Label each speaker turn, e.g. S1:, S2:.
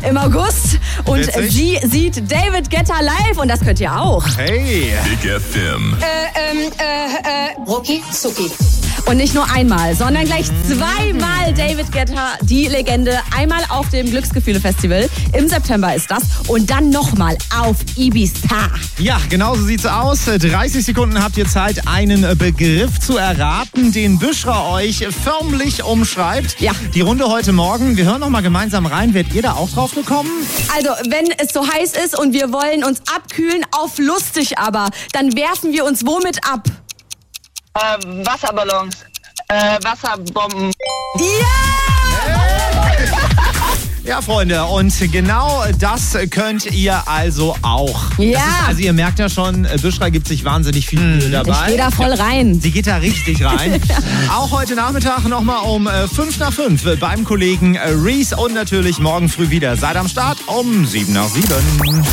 S1: im August. Und
S2: Witzig.
S1: sie sieht David Guetta live und das könnt ihr auch.
S2: Hey.
S3: Big FM.
S4: Rucki Zucki.
S1: Und nicht nur einmal, sondern gleich zweimal David Guetta, die Legende. Einmal auf dem Glücksgefühle-Festival, im September ist das. Und dann nochmal auf Ibiza.
S2: Ja, genau so sieht's aus. 30 Sekunden habt ihr Zeit, einen Begriff zu erraten, den Büschra euch förmlich umschreibt.
S1: Ja.
S2: Die Runde heute Morgen. Wir hören noch mal gemeinsam rein. Werdet ihr da auch drauf gekommen?
S1: Also, wenn es so heiß ist und wir wollen uns abkühlen, auf lustig aber, dann werfen wir uns womit ab?
S5: Wasserballons. Wasserbomben.
S2: Ja, Freunde, und genau das könnt ihr also auch.
S1: Ja.
S2: Das ist, also ihr merkt ja schon, Büschra gibt sich wahnsinnig viel Mühe dabei.
S1: Ich gehe da voll rein.
S2: Sie geht da richtig rein. Auch heute Nachmittag nochmal um 5 nach 5 beim Kollegen Reese und natürlich morgen früh wieder. Seid am Start um 7 nach 7.